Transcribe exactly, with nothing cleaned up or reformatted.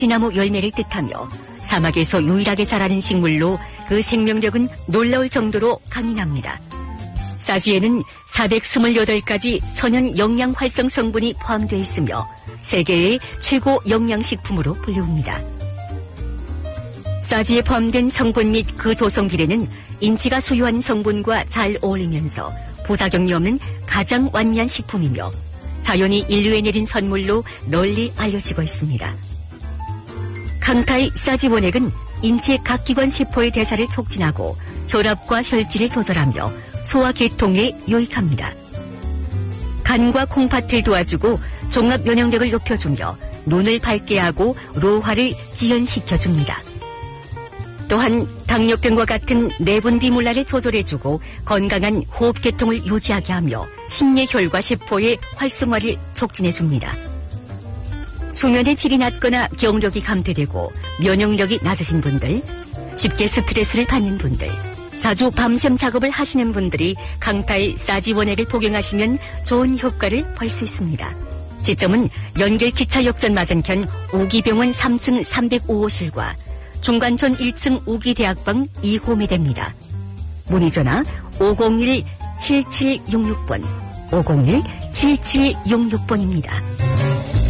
시나무 열매를 뜻하며 사막에서 유일하게 자라는 식물로 그 생명력은 놀라울 정도로 강인합니다. 사지에는 사백이십팔 가지 천연 영양 활성 성분이 포함되어 있으며 세계의 최고 영양식품으로 불리웁니다. 사지에 포함된 성분 및 그 조성질에는 인체가 소유한 성분과 잘 어울리면서 부작용이 없는 가장 완미한 식품이며 자연이 인류에 내린 선물로 널리 알려지고 있습니다. 강타의 사지원액은 인체 각 기관 세포의 대사를 촉진하고 혈압과 혈질을 조절하며 소화계통에 유익합니다. 간과 콩팥을 도와주고 종합 면역력을 높여주며 눈을 밝게 하고 로화를 지연시켜줍니다. 또한 당뇨병과 같은 내분 비물날을 조절해주고 건강한 호흡계통을 유지하게 하며 심뇌혈과 세포의 활성화를 촉진해줍니다. 수면의 질이 낮거나 기억력이 감퇴되고 면역력이 낮으신 분들, 쉽게 스트레스를 받는 분들, 자주 밤샘 작업을 하시는 분들이 강타의 사지원액을 복용하시면 좋은 효과를 볼 수 있습니다. 지점은 연결기차역전 맞은편 우기병원 삼 층 삼백오 호실과 중관촌 일 층 우기대학방 이 호매대입니다. 문의전화 오공일 칠칠육육 번, 오공일 칠칠육육 번입니다.